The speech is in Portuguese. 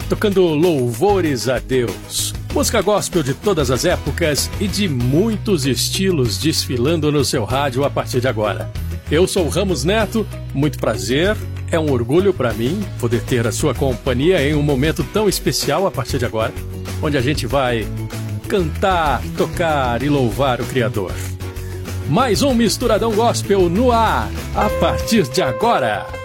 tocando louvores a Deus. Música gospel de todas as épocas e de muitos estilos desfilando no seu rádio a partir de agora. Eu sou o Ramos Neto, muito prazer, é um orgulho para mim poder ter a sua companhia em um momento tão especial a partir de agora, onde a gente vai cantar, tocar e louvar o Criador. Mais um Misturadão Gospel no ar, a partir de agora.